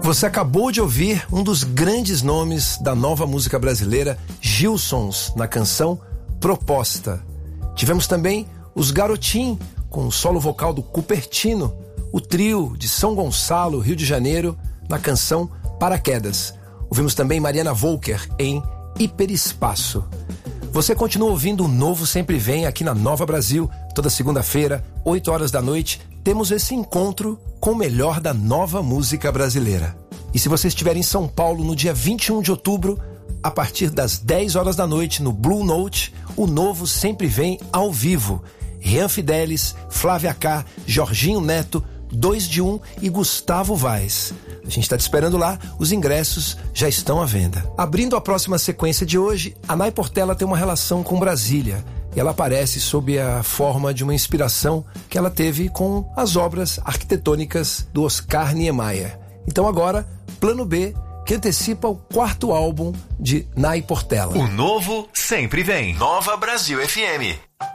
Você acabou de ouvir um dos grandes nomes da nova música brasileira, Gilsons, na canção Proposta. Tivemos também os Garotim, com o solo vocal do Cupertino, o trio de São Gonçalo, Rio de Janeiro, na canção Paraquedas. Ouvimos também Mariana Volker em Hiperespaço. Você continua ouvindo o Novo Sempre Vem aqui na Nova Brasil. Toda segunda-feira, 8 horas da noite, temos esse encontro com o melhor da nova música brasileira. E se você estiver em São Paulo no dia 21 de outubro, a partir das 10 horas da noite, no Blue Note, o Novo Sempre Vem ao vivo. Rian Fidelis, Flávia K, Jorginho Neto, 2 de 1 e Gustavo Vaz. A gente está te esperando lá, os ingressos já estão à venda. Abrindo a próxima sequência de hoje, a Nay Portela tem uma relação com Brasília. E ela aparece sob a forma de uma inspiração que ela teve com as obras arquitetônicas do Oscar Niemeyer. Então agora, Plano B, que antecipa o 4º álbum de Nay Portela. O Novo Sempre Vem. Nova Brasil FM.